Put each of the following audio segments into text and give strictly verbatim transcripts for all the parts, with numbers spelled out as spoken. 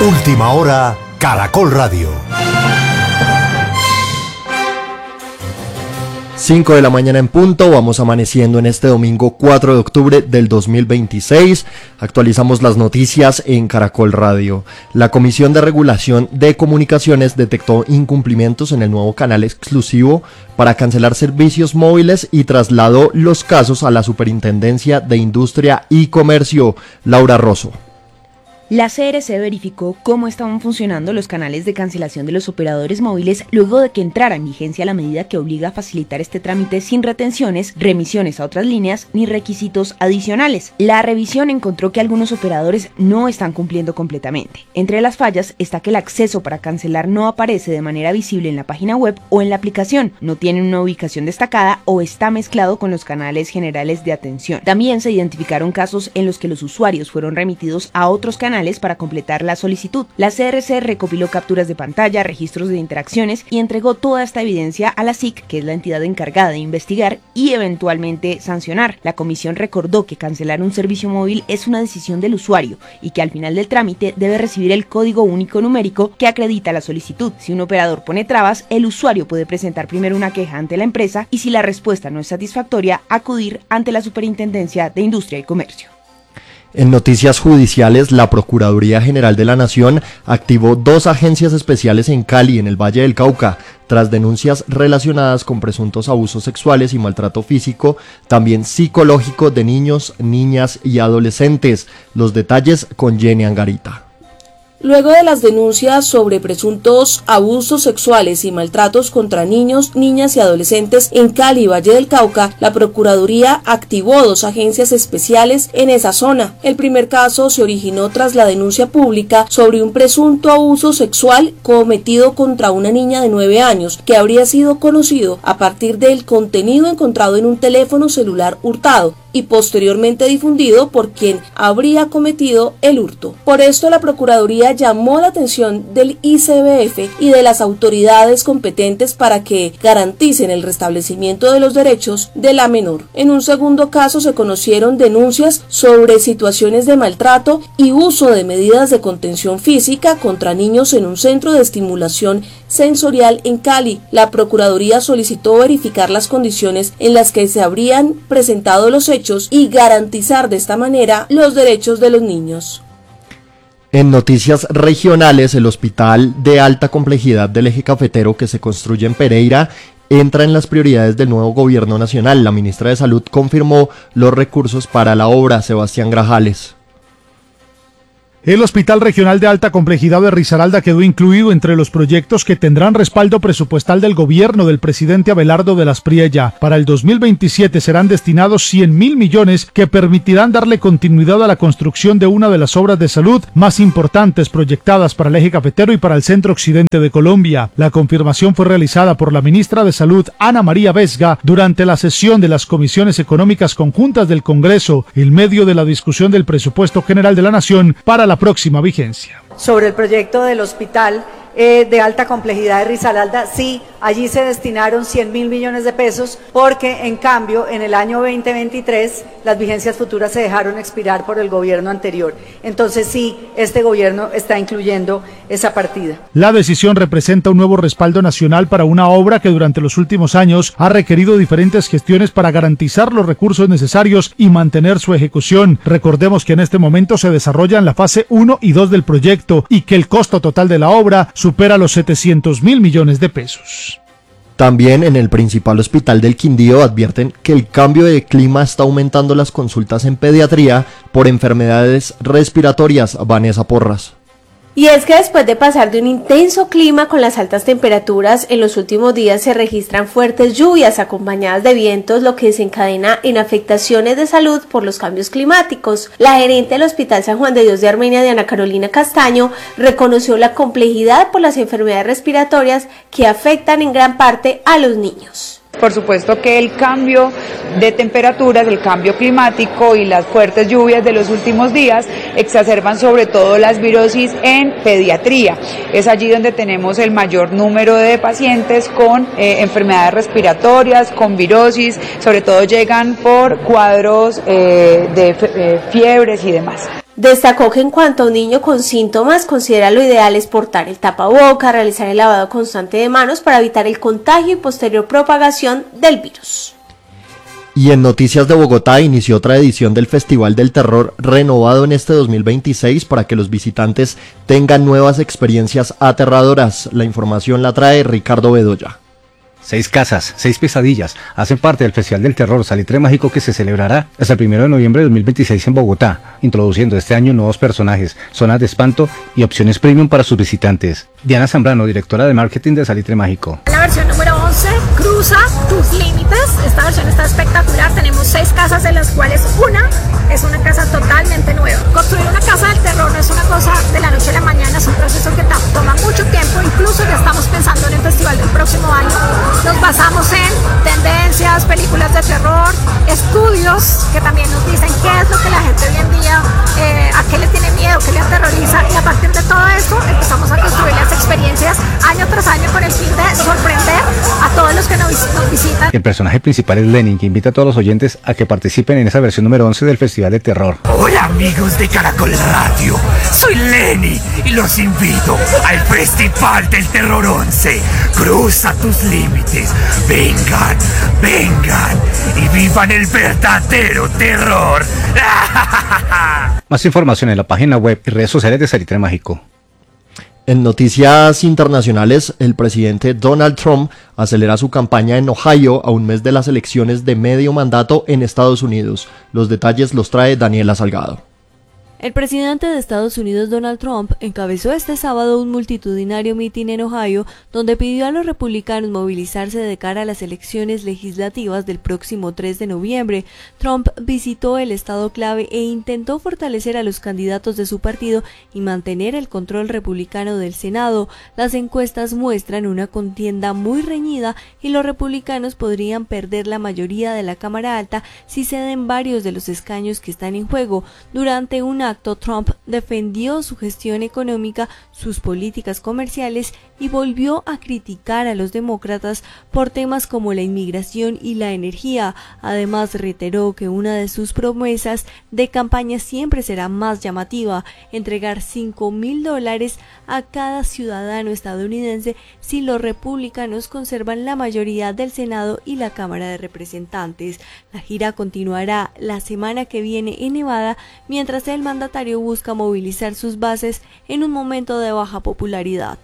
Última hora, Caracol Radio. cinco de la mañana en punto, vamos amaneciendo en este domingo cuatro de octubre del dos mil veintiséis. Actualizamos las noticias en Caracol Radio. La Comisión de Regulación de Comunicaciones detectó incumplimientos en el nuevo canal exclusivo para cancelar servicios móviles y trasladó los casos a la Superintendencia de Industria y Comercio. Laura Rosso. La C R C verificó cómo estaban funcionando los canales de cancelación de los operadores móviles luego de que entrara en vigencia la medida que obliga a facilitar este trámite sin retenciones, remisiones a otras líneas ni requisitos adicionales. La revisión encontró que algunos operadores no están cumpliendo completamente. Entre las fallas está que el acceso para cancelar no aparece de manera visible en la página web o en la aplicación, no tiene una ubicación destacada o está mezclado con los canales generales de atención. También se identificaron casos en los que los usuarios fueron remitidos a otros canales para completar la solicitud. La C R C recopiló capturas de pantalla, registros de interacciones y entregó toda esta evidencia a la S I C, que es la entidad encargada de investigar y eventualmente sancionar. La comisión recordó que cancelar un servicio móvil es una decisión del usuario y que al final del trámite debe recibir el código único numérico que acredita la solicitud. Si un operador pone trabas, el usuario puede presentar primero una queja ante la empresa y si la respuesta no es satisfactoria, acudir ante la Superintendencia de Industria y Comercio. En noticias judiciales, la Procuraduría General de la Nación activó dos agencias especiales en Cali, en el Valle del Cauca, tras denuncias relacionadas con presuntos abusos sexuales y maltrato físico, también psicológico de niños, niñas y adolescentes. Los detalles con Jenny Angarita. Luego de las denuncias sobre presuntos abusos sexuales y maltratos contra niños, niñas y adolescentes en Cali y Valle del Cauca, la Procuraduría activó dos agencias especiales en esa zona. El primer caso se originó tras la denuncia pública sobre un presunto abuso sexual cometido contra una niña de nueve años, que habría sido conocido a partir del contenido encontrado en un teléfono celular hurtado y posteriormente difundido por quien habría cometido el hurto. Por esto, la Procuraduría llamó la atención del I C B F y de las autoridades competentes para que garanticen el restablecimiento de los derechos de la menor. En un segundo caso se conocieron denuncias sobre situaciones de maltrato y uso de medidas de contención física contra niños en un centro de estimulación sensorial en Cali. La Procuraduría solicitó verificar las condiciones en las que se habrían presentado los hechos y garantizar de esta manera los derechos de los niños. En noticias regionales, el hospital de alta complejidad del eje cafetero que se construye en Pereira entra en las prioridades del nuevo gobierno nacional. La ministra de Salud confirmó los recursos para la obra. Sebastián Grajales. El Hospital Regional de Alta Complejidad de Risaralda quedó incluido entre los proyectos que tendrán respaldo presupuestal del gobierno del presidente Abelardo de las Priella. Para el dos mil veintisiete serán destinados cien mil millones que permitirán darle continuidad a la construcción de una de las obras de salud más importantes proyectadas para el eje cafetero y para el centro occidente de Colombia. La confirmación fue realizada por la ministra de Salud, Ana María Vesga, durante la sesión de las comisiones económicas conjuntas del Congreso, en medio de la discusión del presupuesto general de la Nación para la La próxima vigencia. Sobre el proyecto del hospital eh, de alta complejidad de Risaralda, sí, allí se destinaron cien mil millones de pesos porque en cambio en el año veinte veintitrés las vigencias futuras se dejaron expirar por el gobierno anterior. Entonces sí, este gobierno está incluyendo esa partida. La decisión representa un nuevo respaldo nacional para una obra que durante los últimos años ha requerido diferentes gestiones para garantizar los recursos necesarios y mantener su ejecución. Recordemos que en este momento se desarrollan la fase uno y dos del proyecto y que el costo total de la obra supera los setecientos mil millones de pesos. También en el principal hospital del Quindío advierten que el cambio de clima está aumentando las consultas en pediatría por enfermedades respiratorias. Vanessa Porras. Y es que después de pasar de un intenso clima con las altas temperaturas, en los últimos días se registran fuertes lluvias acompañadas de vientos, lo que desencadena en afectaciones de salud por los cambios climáticos. La gerente del Hospital San Juan de Dios de Armenia, Diana Carolina Castaño, reconoció la complejidad por las enfermedades respiratorias que afectan en gran parte a los niños. Por supuesto que el cambio de temperaturas, el cambio climático y las fuertes lluvias de los últimos días exacerban sobre todo las virosis en pediatría. Es allí donde tenemos el mayor número de pacientes con eh, enfermedades respiratorias, con virosis, sobre todo llegan por cuadros eh, de eh, fiebres y demás. Destacó que en cuanto a un niño con síntomas, considera lo ideal es portar el tapaboca, realizar el lavado constante de manos para evitar el contagio y posterior propagación del virus. Y en Noticias de Bogotá inició otra edición del Festival del Terror renovado en este dos mil veintiséis para que los visitantes tengan nuevas experiencias aterradoras. La información la trae Ricardo Bedoya. Seis casas, seis pesadillas, hacen parte del Festival del Terror Salitre Mágico que se celebrará hasta el primero de noviembre de dos mil veintiséis en Bogotá, introduciendo este año nuevos personajes, zonas de espanto y opciones premium para sus visitantes. Diana Zambrano, directora de marketing de Salitre Mágico. La versión número once cruza tus límites. Esta versión está espectacular. Tenemos seis casas de las cuales una es una casa totalmente nueva. Construir una casa del terror no es una cosa de la noche a la mañana, es un proceso que toma mucho tiempo. Incluso ya estamos pensando en el festival del próximo año. Nos basamos en tendencias, películas de terror, estudios que también nos dicen qué es lo que la gente hoy en día, eh, a qué le tiene miedo, qué le aterroriza, y a partir de todo esto empezamos a construir las experiencias año tras año con el fin de sorprender a todos los que nos, nos visitan. El personaje principal es Lenin, que invita a todos los oyentes a que participen en esa versión número once del Festival de Terror. Hola amigos de Caracol Radio, soy Lenny y los invito al Festival del Terror once. Cruza tus límites, vengan, vengan y vivan el verdadero terror. Más información en la página web y redes sociales de Salitre Mágico. En noticias internacionales, el presidente Donald Trump acelera su campaña en Ohio a un mes de las elecciones de medio mandato en Estados Unidos. Los detalles los trae Daniela Salgado. El presidente de Estados Unidos, Donald Trump, encabezó este sábado un multitudinario mitin en Ohio, donde pidió a los republicanos movilizarse de cara a las elecciones legislativas del próximo tres de noviembre. Trump visitó el estado clave e intentó fortalecer a los candidatos de su partido y mantener el control republicano del Senado. Las encuestas muestran una contienda muy reñida y los republicanos podrían perder la mayoría de la Cámara Alta si ceden varios de los escaños que están en juego. Durante una Trump defendió su gestión económica, sus políticas comerciales y volvió a criticar a los demócratas por temas como la inmigración y la energía. Además, reiteró que una de sus promesas de campaña siempre será más llamativa: entregar cinco mil dólares a cada ciudadano estadounidense si los republicanos conservan la mayoría del Senado y la Cámara de Representantes. La gira continuará la semana que viene en Nevada, mientras el mandatario busca movilizar sus bases en un momento de baja popularidad.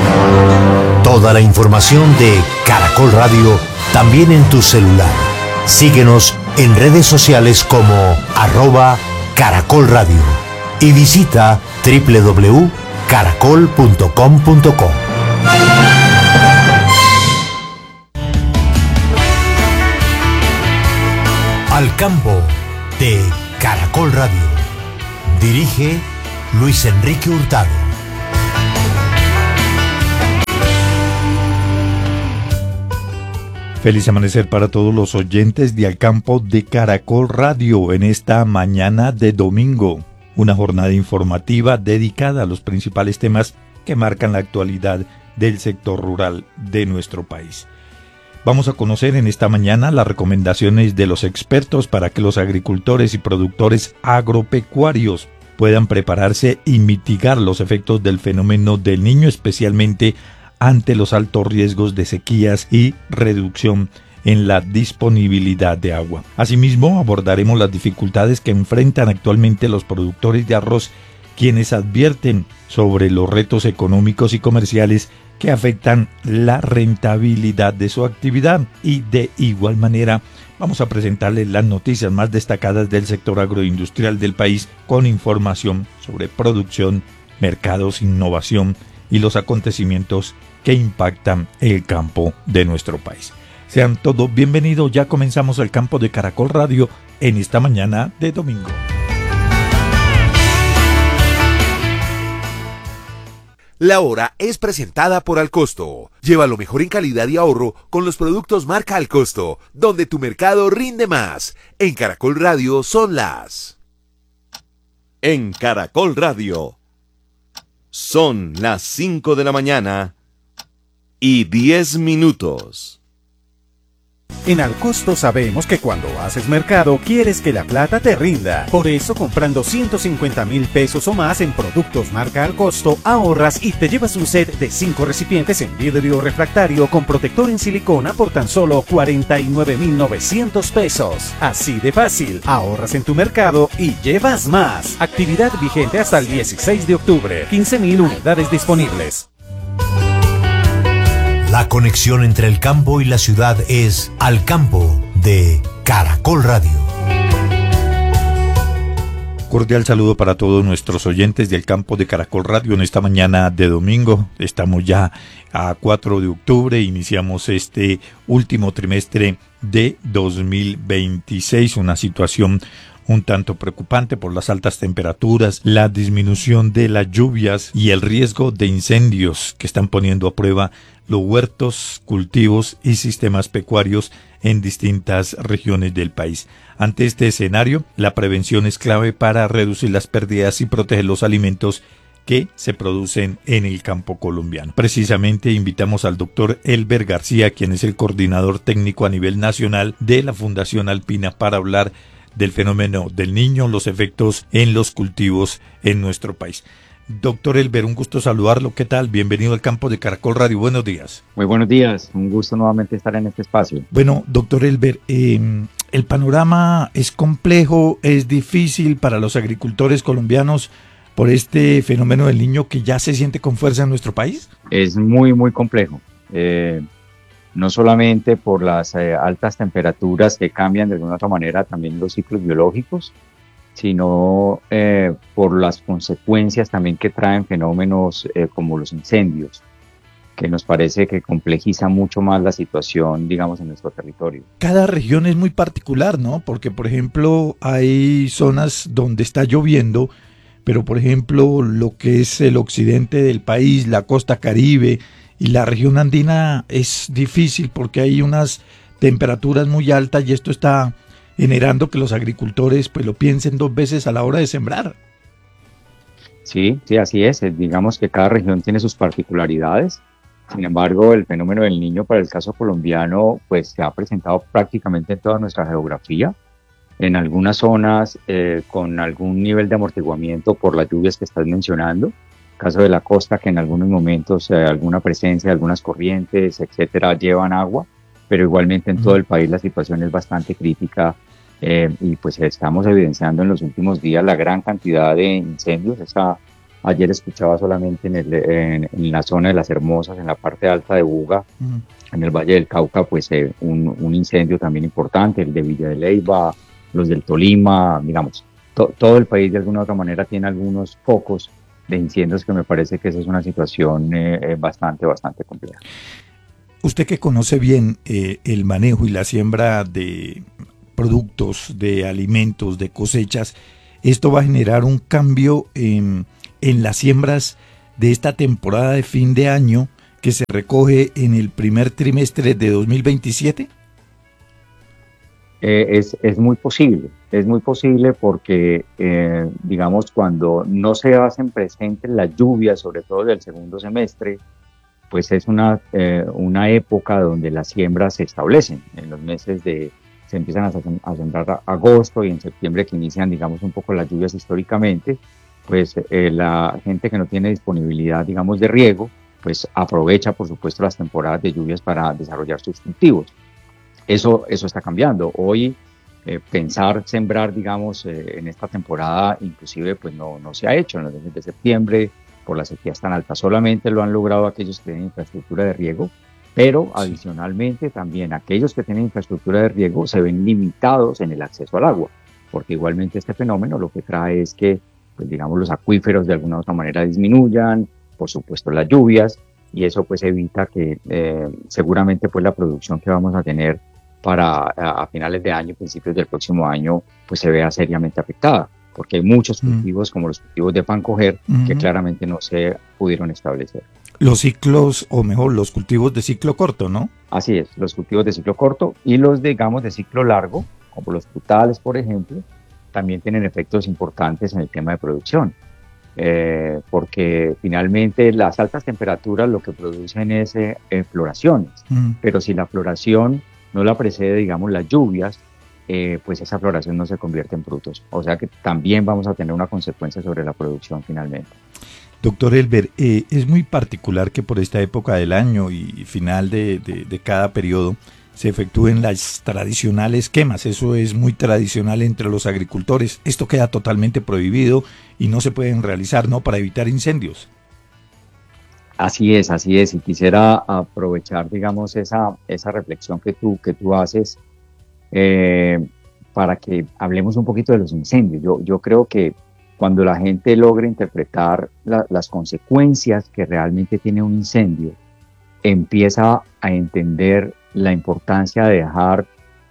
Toda la información de Caracol Radio también en tu celular. Síguenos en redes sociales como arroba Caracol Radio y visita doble u doble u doble u punto caracol punto com punto co. Al campo de Caracol Radio. Dirige Luis Enrique Hurtado. Feliz amanecer para todos los oyentes de Al Campo de Caracol Radio en esta mañana de domingo. Una jornada informativa dedicada a los principales temas que marcan la actualidad del sector rural de nuestro país. Vamos a conocer en esta mañana las recomendaciones de los expertos para que los agricultores y productores agropecuarios puedan prepararse y mitigar los efectos del fenómeno del Niño, especialmente ante los altos riesgos de sequías y reducción en la disponibilidad de agua. Asimismo, abordaremos las dificultades que enfrentan actualmente los productores de arroz, quienes advierten sobre los retos económicos y comerciales que afectan la rentabilidad de su actividad. Y de igual manera vamos a presentarles las noticias más destacadas del sector agroindustrial del país, con información sobre producción, mercados, innovación y los acontecimientos que impactan el campo de nuestro país. Sean todos bienvenidos, ya comenzamos el Campo de Caracol Radio en esta mañana de domingo. La hora es presentada por Alcosto. Lleva lo mejor en calidad y ahorro con los productos marca Alcosto, donde tu mercado rinde más. En Caracol Radio son las... En Caracol Radio son las cinco de la mañana y diez minutos. En Alcosto sabemos que cuando haces mercado quieres que la plata te rinda. Por eso comprando ciento cincuenta mil pesos o más en productos marca Alcosto ahorras y te llevas un set de cinco recipientes en vidrio refractario con protector en silicona por tan solo cuarenta y nueve mil novecientos pesos. Así de fácil, ahorras en tu mercado y llevas más. Actividad vigente hasta el dieciséis de octubre. quince mil unidades disponibles. La conexión entre el campo y la ciudad es Al Campo de Caracol Radio. Cordial saludo para todos nuestros oyentes del campo de Caracol Radio en esta mañana de domingo. Estamos ya a cuatro de octubre, iniciamos este último trimestre de dos mil veintiséis, una situación un tanto preocupante por las altas temperaturas, la disminución de las lluvias y el riesgo de incendios que están poniendo a prueba los huertos, cultivos y sistemas pecuarios en distintas regiones del país. Ante este escenario, la prevención es clave para reducir las pérdidas y proteger los alimentos que se producen en el campo colombiano. Precisamente invitamos al doctor Elber García, quien es el coordinador técnico a nivel nacional de la Fundación Alpina, para hablar del fenómeno del Niño, los efectos en los cultivos en nuestro país. Doctor Elber, un gusto saludarlo. ¿Qué tal? Bienvenido al campo de Caracol Radio. Buenos días. Muy buenos días. Un gusto nuevamente estar en este espacio. Bueno, doctor Elber, eh, el panorama es complejo, es difícil para los agricultores colombianos por este fenómeno del Niño que ya se siente con fuerza en nuestro país. Es muy, muy complejo. Eh, no solamente por las eh, altas temperaturas que cambian de alguna otra manera también los ciclos biológicos, sino eh, por las consecuencias también que traen fenómenos eh, como los incendios, que nos parece que complejiza mucho más la situación, digamos, en nuestro territorio. Cada región es muy particular, ¿no? Porque, por ejemplo, hay zonas donde está lloviendo, pero, por ejemplo, lo que es el occidente del país, la costa caribe y la región andina es difícil porque hay unas temperaturas muy altas y esto está generando que los agricultores pues lo piensen dos veces a la hora de sembrar. Sí, sí, así es. Digamos que cada región tiene sus particularidades. Sin embargo, el fenómeno del Niño para el caso colombiano pues se ha presentado prácticamente en toda nuestra geografía. En algunas zonas eh, con algún nivel de amortiguamiento por las lluvias que estás mencionando. Caso de la costa, que en algunos momentos eh, alguna presencia, algunas corrientes, etcétera, llevan agua, pero igualmente en todo el país la situación es bastante crítica eh, y pues estamos evidenciando en los últimos días la gran cantidad de incendios. Esa, ayer escuchaba solamente en, el, en, en la zona de Las Hermosas, en la parte alta de Buga, uh-huh. en el Valle del Cauca, pues eh, un, un incendio también importante, el de Villa de Leyva, los del Tolima, digamos, to, todo el país de alguna u otra manera tiene algunos focos de incendios que me parece que esa es una situación eh, bastante, bastante compleja. Usted que conoce bien eh, el manejo y la siembra de productos, de alimentos, de cosechas, ¿esto va a generar un cambio en, en las siembras de esta temporada de fin de año que se recoge en el primer trimestre de dos mil veintisiete? Eh, es, es muy posible, es muy posible porque, eh, digamos, cuando no se hacen presentes las lluvias, sobre todo del segundo semestre, pues es una, eh, una época donde las siembras se establecen. En los meses de, se empiezan a, a sembrar a agosto y en septiembre que inician, digamos, un poco las lluvias históricamente, pues eh, la gente que no tiene disponibilidad, digamos, de riego, pues aprovecha, por supuesto, las temporadas de lluvias para desarrollar sus cultivos. Eso, eso está cambiando. Hoy eh, pensar sembrar, digamos, eh, en esta temporada inclusive pues no, no se ha hecho en los meses de septiembre por las sequías tan altas. Solamente lo han logrado aquellos que tienen infraestructura de riego, pero adicionalmente también aquellos que tienen infraestructura de riego se ven limitados en el acceso al agua, porque igualmente este fenómeno lo que trae es que, pues, digamos, los acuíferos de alguna u otra manera disminuyan, por supuesto las lluvias, y eso pues evita que eh, seguramente pues la producción que vamos a tener para a, a finales de año, principios del próximo año, pues se vea seriamente afectada, porque hay muchos cultivos, mm. como los cultivos de pan coger, mm-hmm. que claramente no se pudieron establecer. Los ciclos, o mejor, los cultivos de ciclo corto, ¿no? Así es, los cultivos de ciclo corto y los, digamos, de ciclo largo, como los frutales, por ejemplo, también tienen efectos importantes en el tema de producción. Eh, porque finalmente las altas temperaturas lo que producen es eh, floraciones, mm. pero si la floración no la precede, digamos, las lluvias, eh, pues esa floración no se convierte en frutos. O sea que también vamos a tener una consecuencia sobre la producción finalmente. Doctor Elber, eh, es muy particular que por esta época del año y final de, de, de cada periodo se efectúen las tradicionales quemas. Eso es muy tradicional entre los agricultores. Esto queda totalmente prohibido y no se pueden realizar, ¿no?, para evitar incendios. Así es, así es. Y quisiera aprovechar, digamos, esa, esa reflexión que tú, que tú haces eh, para que hablemos un poquito de los incendios. Yo, yo creo que cuando la gente logra interpretar la, las consecuencias que realmente tiene un incendio, empieza a entender la importancia de dejar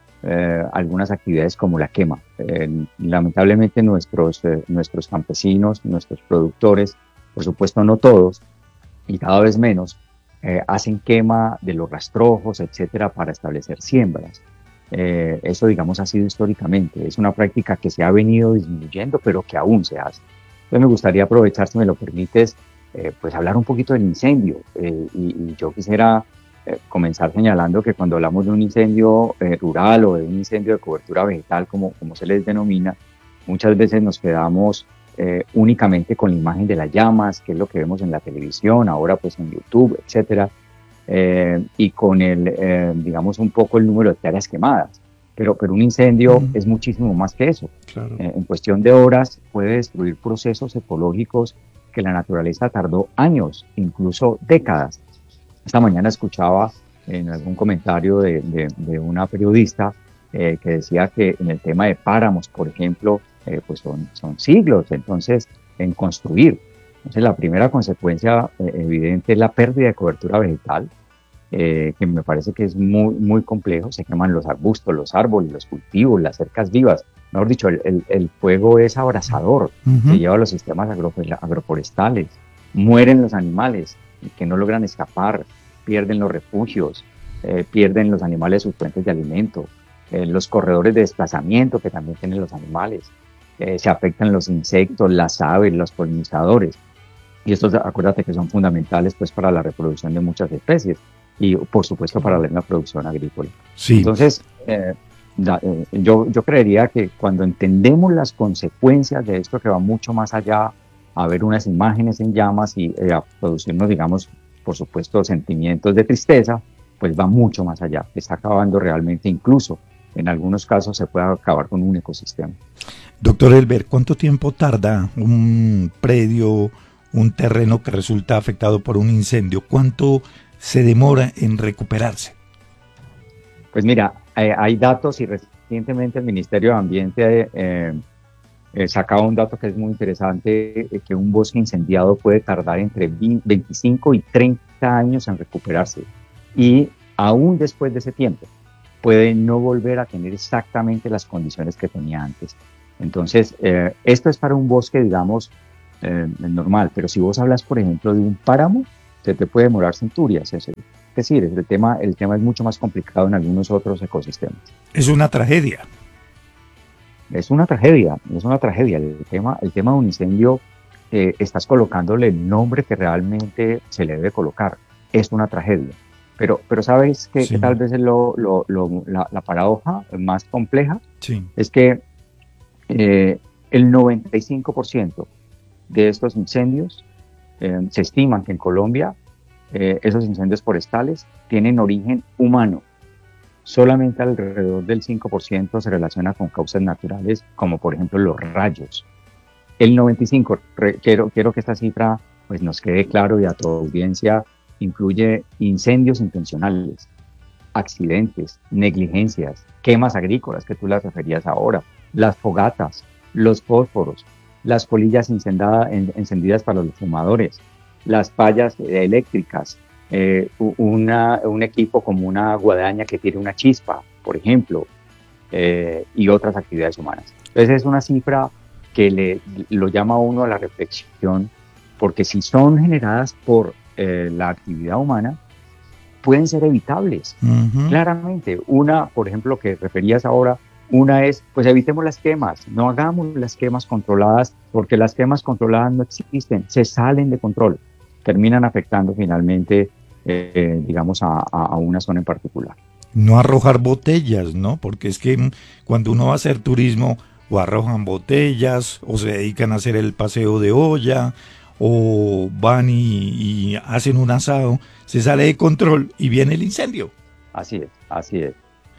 eh, algunas actividades como la quema. Eh, lamentablemente nuestros, eh, nuestros campesinos, nuestros productores, por supuesto no todos, y cada vez menos, eh, hacen quema de los rastrojos, etcétera, para establecer siembras. Eh, eso, digamos, ha sido históricamente. Es una práctica que se ha venido disminuyendo, pero que aún se hace. Entonces me gustaría aprovechar, si me lo permites, eh, pues hablar un poquito del incendio. Eh, y, y yo quisiera eh, comenzar señalando que cuando hablamos de un incendio eh, rural o de un incendio de cobertura vegetal, como, como se les denomina, muchas veces nos quedamos Eh, únicamente con la imagen de las llamas, que es lo que vemos en la televisión, ahora pues en YouTube, etcétera, eh, y con el, eh, digamos, un poco el número de hectáreas quemadas. Pero, pero un incendio mm. es muchísimo más que eso. Claro. Eh, en cuestión de horas puede destruir procesos ecológicos que la naturaleza tardó años, incluso décadas. Esta mañana escuchaba en algún comentario de, de, de una periodista eh, que decía que en el tema de páramos, por ejemplo, Eh, pues son, son siglos, entonces, en construir. Entonces, la primera consecuencia eh, evidente es la pérdida de cobertura vegetal, eh, que me parece que es muy, muy complejo. Se queman los arbustos, los árboles, los cultivos, las cercas vivas. Mejor dicho, el, el, el fuego es abrasador, uh-huh. Se lleva a los sistemas agro, agroforestales, mueren los animales que no logran escapar, pierden los refugios, eh, pierden los animales sus fuentes de alimento, eh, los corredores de desplazamiento que también tienen los animales. Eh, se afectan los insectos, las aves, los polinizadores. Y estos, acuérdate que son fundamentales pues para la reproducción de muchas especies y por supuesto para la, la producción agrícola. Sí. Entonces, eh, da, eh, yo, yo creería que cuando entendemos las consecuencias de esto, que va mucho más allá a ver unas imágenes en llamas y eh, a producirnos, digamos, por supuesto, sentimientos de tristeza, pues va mucho más allá. Está acabando realmente, incluso en algunos casos se puede acabar con un ecosistema. Doctor Elber, ¿cuánto tiempo tarda un predio, un terreno que resulta afectado por un incendio? ¿Cuánto se demora en recuperarse? Pues mira, eh, hay datos y recientemente el Ministerio de Ambiente eh, eh, sacaba un dato que es muy interesante, eh, que un bosque incendiado puede tardar entre veinticinco y treinta años en recuperarse. Y aún después de ese tiempo, puede no volver a tener exactamente las condiciones que tenía antes. Entonces, eh, esto es para un bosque, digamos, eh, normal, pero si vos hablas, por ejemplo, de un páramo, se te puede demorar centurias. Es decir, el tema, el tema es mucho más complicado en algunos otros ecosistemas. Es una tragedia. Es una tragedia, es una tragedia. El tema, el tema de un incendio, eh, estás colocándole el nombre que realmente se le debe colocar. Es una tragedia. Pero, pero ¿sabes que, sí. que tal vez es lo, lo, lo, la, la paradoja más compleja? Sí. Es que eh, el noventa y cinco por ciento de estos incendios, eh, se estiman que en Colombia, eh, esos incendios forestales tienen origen humano. Solamente alrededor del cinco por ciento se relaciona con causas naturales, como por ejemplo los rayos. El noventa y cinco por ciento, re, quiero, quiero que esta cifra pues, nos quede claro y a tu audiencia, incluye incendios intencionales, accidentes, negligencias, quemas agrícolas, que tú las referías ahora, las fogatas, los fósforos, las colillas encendidas para los fumadores, las fallas eléctricas, eh, una, un equipo como una guadaña que tiene una chispa, por ejemplo, eh, y otras actividades humanas. Entonces es una cifra que le, lo llama a uno a la reflexión, porque si son generadas por eh, la actividad humana, pueden ser evitables, uh-huh. claramente. Una, por ejemplo, que referías ahora, una es, pues evitemos las quemas, no hagamos las quemas controladas, porque las quemas controladas no existen, se salen de control, terminan afectando finalmente, eh, digamos, a, a una zona en particular. no arrojar botellas, ¿no? Porque es que cuando uno va a hacer turismo, o arrojan botellas, o se dedican a hacer el paseo de olla, o van y, y hacen un asado, se sale de control y viene el incendio. Así es, así es.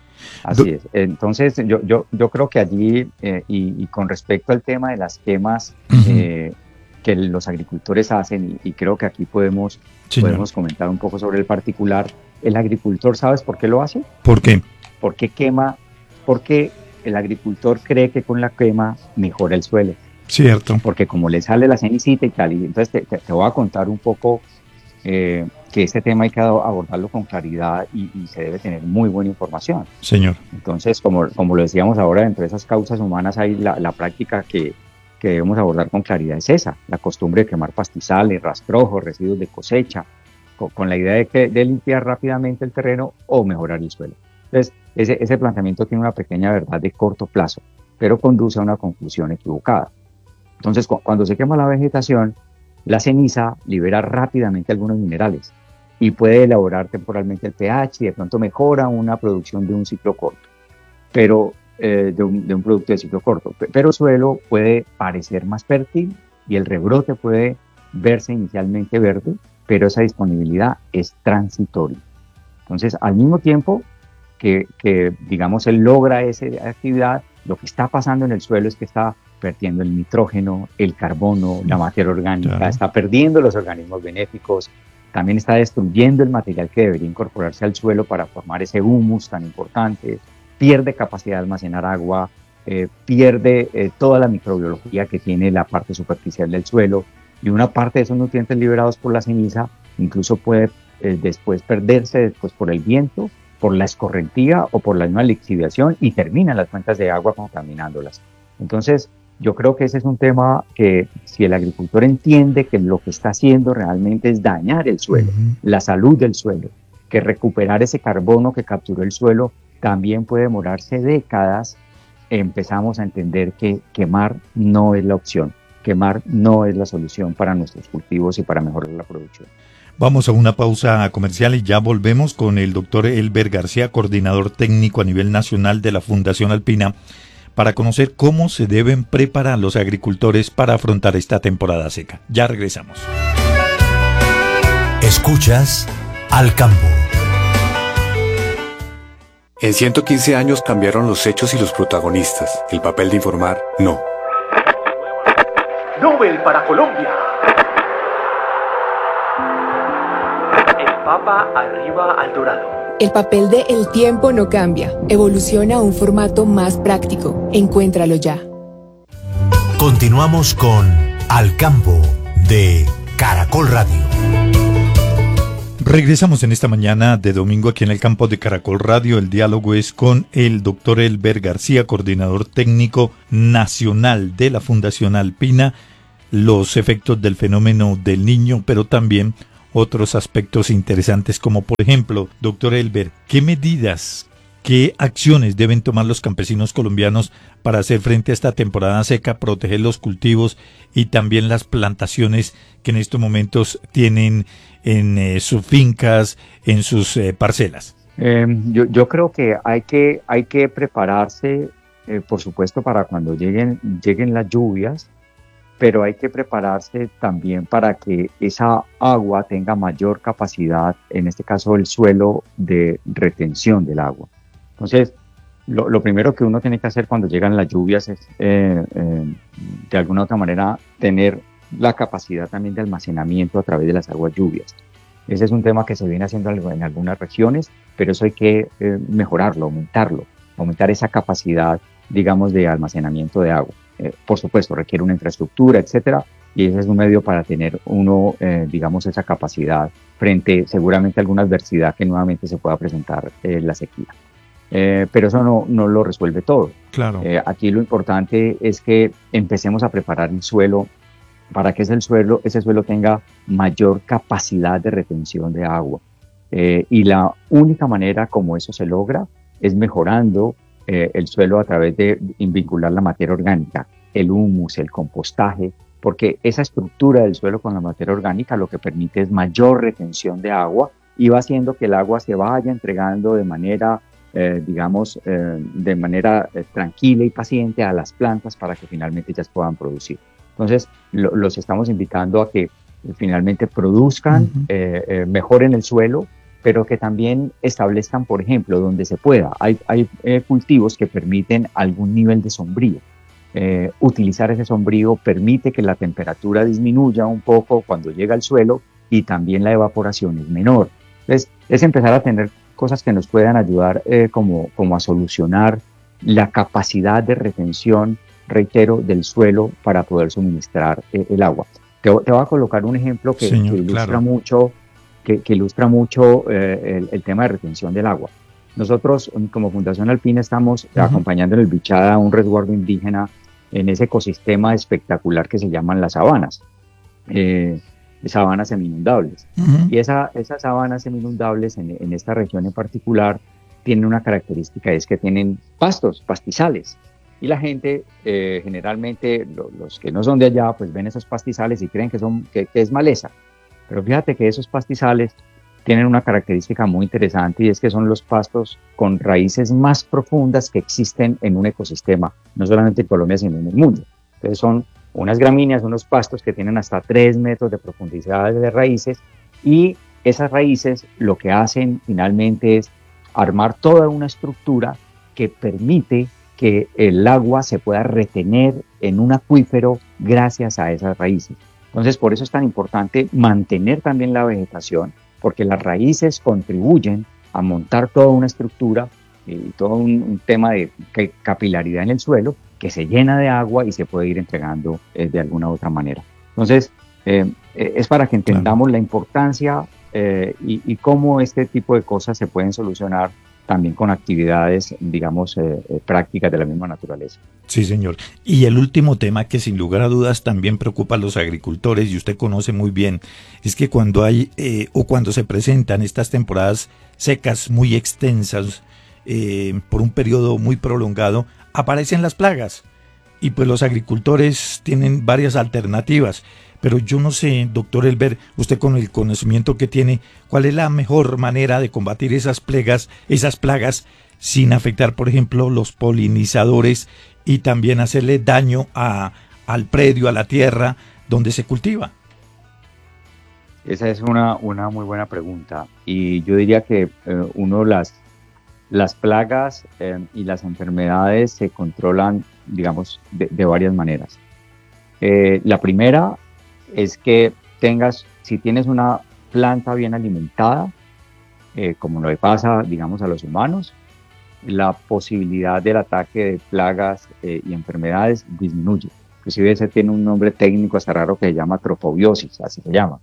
Así Do es. Entonces, yo, yo, yo creo que allí, eh, y, y con respecto al tema de las quemas uh-huh. eh, que los agricultores hacen, y, y creo que aquí podemos, podemos comentar un poco sobre el particular, el agricultor, ¿sabes por qué lo hace? ¿Por qué? Porque quema, porque el agricultor cree que con la quema mejora el suelo. Cierto. Porque como le sale la cenicita y tal, y entonces te, te, te voy a contar un poco eh, que este tema hay que abordarlo con claridad y, y se debe tener muy buena información. Señor. Entonces, como, como lo decíamos ahora, entre esas causas humanas hay la, la práctica que, que debemos abordar con claridad, es esa, la costumbre de quemar pastizales, rastrojos, residuos de cosecha, con, con la idea de, que, de limpiar rápidamente el terreno o mejorar el suelo. Entonces, ese, ese planteamiento tiene una pequeña verdad de corto plazo, pero conduce a una conclusión equivocada. Entonces, cu cuando se quema la vegetación, la ceniza libera rápidamente algunos minerales y puede elaborar temporalmente el pH y de pronto mejora una producción de un ciclo corto, pero eh, de, un, de un producto de ciclo corto. Pero el suelo puede parecer más fértil y el rebrote puede verse inicialmente verde, pero esa disponibilidad es transitoria. Entonces, al mismo tiempo que, que digamos, él logra esa actividad, lo que está pasando en el suelo es que está perdiendo el nitrógeno, el carbono, la materia orgánica, claro. Está perdiendo los organismos benéficos, también está destruyendo el material que debería incorporarse al suelo para formar ese humus tan importante, pierde capacidad de almacenar agua, eh, pierde eh, toda la microbiología que tiene la parte superficial del suelo, y una parte de esos nutrientes liberados por la ceniza incluso puede eh, después perderse después por el viento, por la escorrentía o por la misma lixiviación y terminan las fuentes de agua contaminándolas. Entonces, yo creo que ese es un tema que si el agricultor entiende que lo que está haciendo realmente es dañar el suelo, uh-huh. la salud del suelo, que recuperar ese carbono que capturó el suelo también puede demorarse décadas, empezamos a entender que quemar no es la opción, quemar no es la solución para nuestros cultivos y para mejorar la producción. Vamos a una pausa comercial y ya volvemos con el doctor Elber García, coordinador técnico a nivel nacional de la Fundación Alpina, para conocer cómo se deben preparar los agricultores para afrontar esta temporada seca. Ya regresamos. Escuchas Al Campo. En ciento quince años cambiaron los hechos y los protagonistas. El papel de informar, no. Nobel para Colombia. El Papa arriba al dorado. El papel de El Tiempo no cambia, evoluciona a un formato más práctico. Encuéntralo ya. Continuamos con Al Campo de Caracol Radio. Regresamos en esta mañana de domingo aquí en el campo de Caracol Radio. El diálogo es con el doctor Elber García, coordinador técnico nacional de la Fundación Alpina, los efectos del fenómeno del Niño, pero también otros aspectos interesantes como, por ejemplo, doctor Elber, ¿qué medidas, qué acciones deben tomar los campesinos colombianos para hacer frente a esta temporada seca, proteger los cultivos y también las plantaciones que en estos momentos tienen en eh, sus fincas, en sus eh, parcelas? Eh, yo, yo creo que hay que, hay que prepararse, eh, por supuesto, para cuando lleguen, lleguen las lluvias, pero hay que prepararse también para que esa agua tenga mayor capacidad, en este caso el suelo, de retención del agua. Entonces, lo, lo primero que uno tiene que hacer cuando llegan las lluvias es, eh, eh, de alguna u otra manera, tener la capacidad también de almacenamiento a través de las aguas lluvias. Ese es un tema que se viene haciendo en algunas regiones, pero eso hay que eh, mejorarlo, aumentarlo, aumentar esa capacidad, digamos, de almacenamiento de agua. Eh, por supuesto, requiere una infraestructura, etcétera, y ese es un medio para tener uno, eh, digamos, esa capacidad frente seguramente a alguna adversidad que nuevamente se pueda presentar en eh, la sequía. Eh, pero eso no, no lo resuelve todo. Claro. Eh, aquí lo importante es que empecemos a preparar el suelo para que ese suelo, ese suelo tenga mayor capacidad de retención de agua. Eh, y la única manera como eso se logra es mejorando Eh, el suelo a través de vincular la materia orgánica, el humus, el compostaje, porque esa estructura del suelo con la materia orgánica lo que permite es mayor retención de agua y va haciendo que el agua se vaya entregando de manera, eh, digamos, eh, de manera eh, tranquila y paciente a las plantas para que finalmente ellas puedan producir. Entonces, lo, los estamos invitando a que eh, finalmente produzcan, uh-huh. eh, eh, mejoren el suelo, pero que también establezcan, por ejemplo, donde se pueda. Hay, hay eh, cultivos que permiten algún nivel de sombrío. Eh, utilizar ese sombrío permite que la temperatura disminuya un poco cuando llega al suelo y también la evaporación es menor. Entonces, es empezar a tener cosas que nos puedan ayudar eh, como, como a solucionar la capacidad de retención, reitero, del suelo para poder suministrar eh, el agua. Te, te voy a colocar un ejemplo que, Señor, que ilustra claro. mucho, que, que ilustra mucho eh, el, el tema de retención del agua. Nosotros, como Fundación Alpina, estamos uh-huh. acompañando en el Bichada a un resguardo indígena en ese ecosistema espectacular que se llaman las sabanas, eh, sabanas seminundables. Uh-huh. Y esa, esas sabanas seminundables en, en esta región en particular tienen una característica, es que tienen pastos, pastizales. Y la gente, eh, generalmente, lo, los que no son de allá, pues ven esos pastizales y creen que, son, que, que es maleza. Pero fíjate que esos pastizales tienen una característica muy interesante y es que son los pastos con raíces más profundas que existen en un ecosistema, no solamente en Colombia, sino en el mundo. Entonces son unas gramíneas, unos pastos que tienen hasta tres metros de profundidad de raíces, y esas raíces lo que hacen finalmente es armar toda una estructura que permite que el agua se pueda retener en un acuífero gracias a esas raíces. Entonces, por eso es tan importante mantener también la vegetación, porque las raíces contribuyen a montar toda una estructura y todo un, un tema de capilaridad en el suelo que se llena de agua y se puede ir entregando eh, de alguna u otra manera. Entonces, eh, es para que entendamos claro. la importancia eh, y, y cómo este tipo de cosas se pueden solucionar también con actividades, digamos, eh, eh, prácticas de la misma naturaleza. Sí, señor. Y el último tema que sin lugar a dudas también preocupa a los agricultores, y usted conoce muy bien, es que cuando hay eh, o cuando se presentan estas temporadas secas muy extensas eh, por un periodo muy prolongado, aparecen las plagas. Y pues los agricultores tienen varias alternativas. Pero yo no sé, doctor Elber, usted con el conocimiento que tiene, ¿cuál es la mejor manera de combatir esas plagas, esas plagas sin afectar, por ejemplo, los polinizadores y también hacerle daño a, al predio, a la tierra donde se cultiva? Esa es una, una muy buena pregunta. Y yo diría que eh, uno las, las plagas eh, y las enfermedades se controlan, digamos, de, de varias maneras. Eh, la primera es que tengas, si tienes una planta bien alimentada, eh, como lo que pasa, digamos, a los humanos, la posibilidad del ataque de plagas eh, y enfermedades disminuye. Inclusive ese tiene un nombre técnico hasta raro que se llama trofobiosis, así se llama.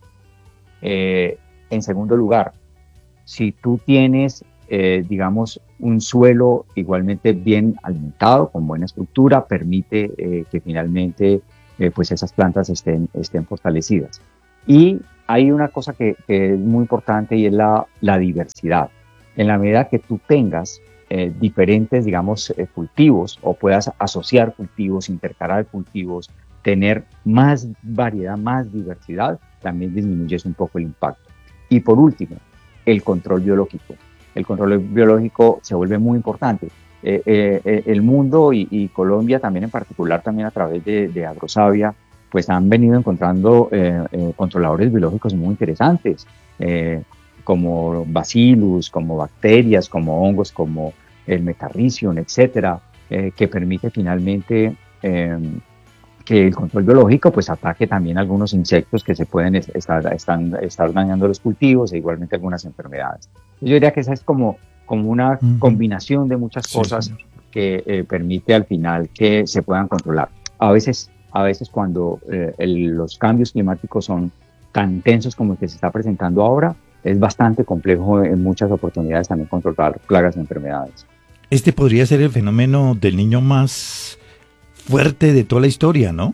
Eh, en segundo lugar, si tú tienes, eh, digamos, un suelo igualmente bien alimentado, con buena estructura, permite eh, que finalmente Eh, pues esas plantas estén, estén fortalecidas. Y hay una cosa que, que es muy importante y es la, la diversidad. En la medida que tú tengas eh, diferentes, digamos, eh, cultivos o puedas asociar cultivos, intercalar cultivos, tener más variedad, más diversidad, también disminuyes un poco el impacto. Y por último, el control biológico. El control biológico se vuelve muy importante. Eh, eh, el mundo y, y Colombia también en particular, también a través de, de Agrosavia, pues han venido encontrando eh, eh, controladores biológicos muy interesantes, eh, como bacillus, como bacterias, como hongos, como el metarricium, etcétera, eh, que permite finalmente eh, que el control biológico pues ataque también algunos insectos que se pueden estar, están, estar dañando los cultivos e igualmente algunas enfermedades. Yo diría que esa es como como una uh-huh. combinación de muchas cosas sí, que eh, permite al final que se puedan controlar. A veces, a veces cuando eh, el, los cambios climáticos son tan intensos como el que se está presentando ahora, es bastante complejo en muchas oportunidades también controlar plagas y enfermedades. Este podría ser el fenómeno del niño más fuerte de toda la historia, ¿no?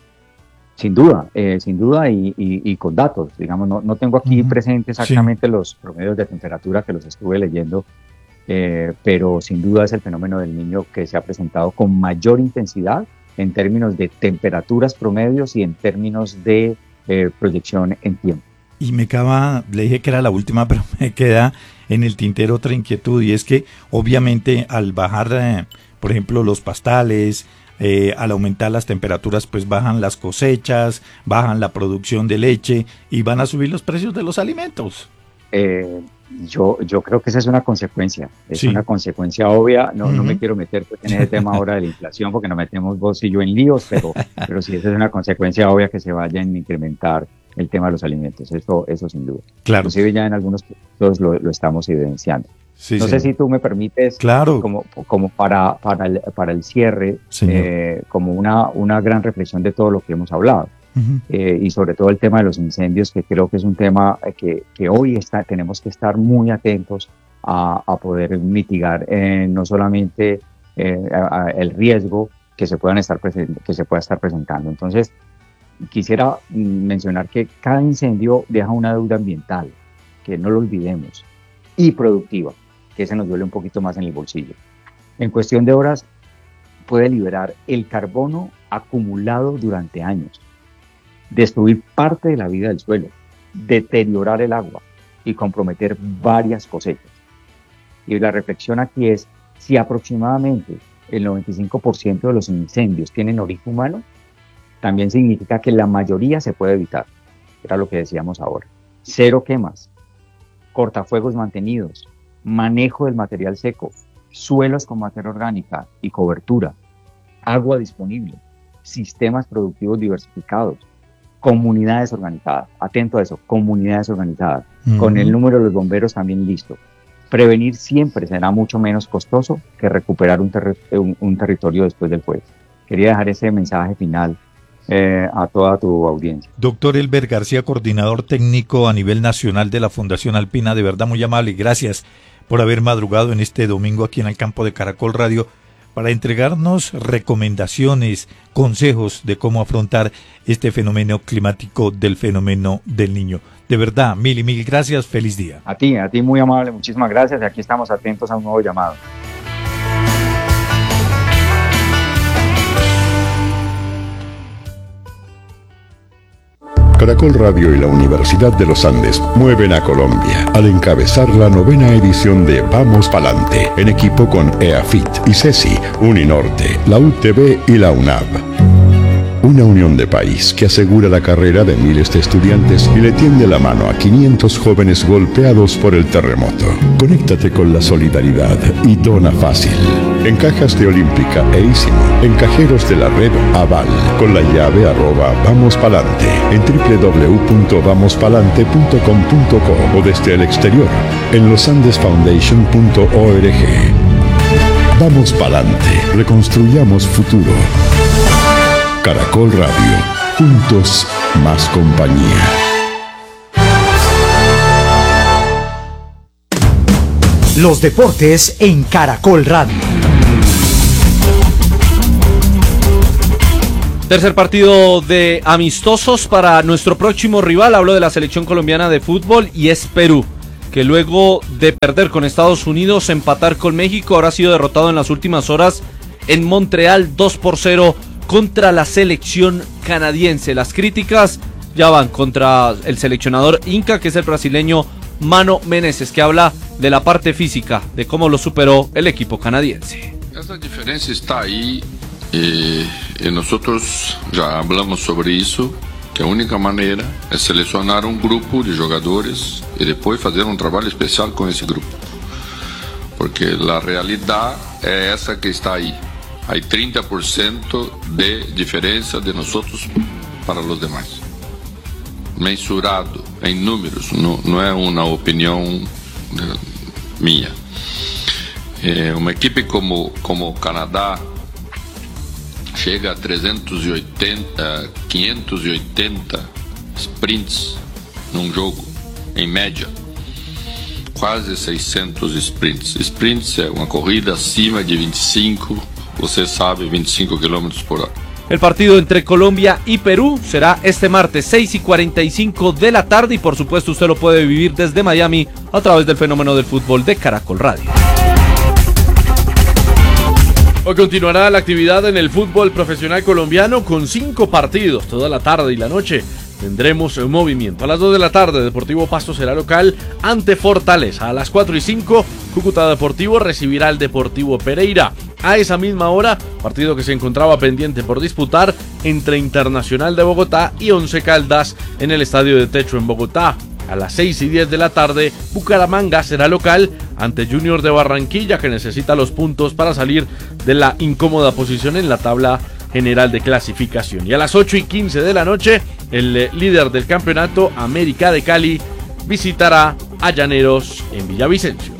Sin duda, eh, sin duda y, y, y con datos, digamos, no, no tengo aquí uh-huh. presente exactamente sí. los promedios de temperatura que los estuve leyendo, eh, pero sin duda es el fenómeno del niño que se ha presentado con mayor intensidad en términos de temperaturas promedios y en términos de eh, proyección en tiempo. y me acaba, le dije que era la última, pero me queda en el tintero otra inquietud, y es que obviamente al bajar, eh, por ejemplo, los pastales, eh, al aumentar las temperaturas, pues bajan las cosechas, bajan la producción de leche y van a subir los precios de los alimentos. Eh, yo, yo creo que esa es una consecuencia, es Sí. una consecuencia obvia. No, no Ujú. me quiero meter pues, en ese tema ahora de la inflación, porque nos metemos vos y yo en líos, pero, pero sí, esa es una consecuencia obvia, que se vayan a incrementar el tema de los alimentos, eso, eso sin duda. Claro. Inclusive ya en algunos productos lo, lo estamos evidenciando. Sí, no sé señor. si tú me permites, Claro. como, como para, para, el, para el cierre, Señor. eh, como una, una gran reflexión de todo lo que hemos hablado. Ujú. Eh, y sobre todo el tema de los incendios, que creo que es un tema eh, que, que hoy está, tenemos que estar muy atentos a, a poder mitigar eh, no solamente eh, a- a el riesgo que se, puedan estar presen- que se pueda estar presentando. Entonces, quisiera mm, mencionar que cada incendio deja una deuda ambiental, que no lo olvidemos, y productiva, que se nos duele un poquito más en el bolsillo. En cuestión de horas, puede liberar el carbono acumulado durante años, destruir parte de la vida del suelo, deteriorar el agua y comprometer varias cosechas. Y la reflexión aquí es, si aproximadamente el noventa y cinco por ciento de los incendios tienen origen humano, también significa que la mayoría se puede evitar. Era lo que decíamos ahora. Cero quemas, cortafuegos mantenidos, manejo del material seco, suelos con materia orgánica y cobertura, agua disponible, sistemas productivos diversificados, comunidades organizadas, atento a eso, comunidades organizadas, Ujú. con el número de los bomberos también listo. Prevenir siempre será mucho menos costoso que recuperar un, terri- un- un territorio después del fuego. Quería dejar ese mensaje final eh, a toda tu audiencia. Doctor Elber García, coordinador técnico a nivel nacional de la Fundación Alpina, de verdad muy amable y gracias por haber madrugado en este domingo aquí en el campo de Caracol Radio para entregarnos recomendaciones, consejos de cómo afrontar este fenómeno climático del fenómeno del niño. De verdad, mil y mil gracias, feliz día. A ti, a ti muy amable, muchísimas gracias y aquí estamos atentos a un nuevo llamado. Caracol Radio y la Universidad de los Andes mueven a Colombia al encabezar la novena edición de Vamos Palante, en equipo con EAFIT, ICESI, Uninorte, la U T B y la UNAV. Una unión de país que asegura la carrera de miles de estudiantes y le tiende la mano a quinientos jóvenes golpeados por el terremoto. Conéctate con la solidaridad y dona fácil. En cajas de Olímpica e Ísimo, en cajeros de la red Aval, con la llave arroba Vamos Palante, en doble u doble u doble u punto vamos palante punto com punto co o desde el exterior, en losandes foundation punto org. Vamos Palante, reconstruyamos futuro. Caracol Radio, juntos más compañía. Los deportes en Caracol Radio. Tercer partido de amistosos para nuestro próximo rival. Hablo de la selección colombiana de fútbol y es Perú, que luego de perder con Estados Unidos, empatar con México, ahora ha sido derrotado en las últimas horas en Montreal dos por cero contra la selección canadiense. Las críticas ya van contra el seleccionador Inca, que es el brasileño Mano Menezes, que habla de la parte física, de cómo lo superó el equipo canadiense. Essa diferença está aí e, e nós já falamos sobre isso, que a única maneira é selecionar um grupo de jogadores e depois fazer um trabalho especial com esse grupo. Porque a realidade é essa que está aí. Há trinta por ciento de diferença de nós para os demais. Mensurado em números, não, não é uma opinião minha. É, uma equipe como, como o Canadá chega a trezentos e oitenta, quinhentos e oitenta sprints num jogo, em média. Quase seiscentos sprints. Sprints é uma corrida acima de vinte e cinco, você sabe, vinte e cinco kilómetros por hora. El partido entre Colombia y Perú será este martes seis y cuarenta y cinco de la tarde y por supuesto usted lo puede vivir desde Miami a través del fenómeno del fútbol de Caracol Radio. Hoy continuará la actividad en el fútbol profesional colombiano con cinco partidos toda la tarde y la noche tendremos movimiento. A las dos de la tarde, Deportivo Pasto será local ante Fortaleza. A las cuatro y cinco, Cúcuta Deportivo recibirá al Deportivo Pereira. A esa misma hora, partido que se encontraba pendiente por disputar entre Internacional de Bogotá y Once Caldas en el Estadio de Techo en Bogotá. A las seis y diez de la tarde, Bucaramanga será local ante Junior de Barranquilla, que necesita los puntos para salir de la incómoda posición en la tabla general de clasificación. Y a las ocho y quince de la noche, el líder del campeonato, América de Cali, visitará a Llaneros en Villavicencio.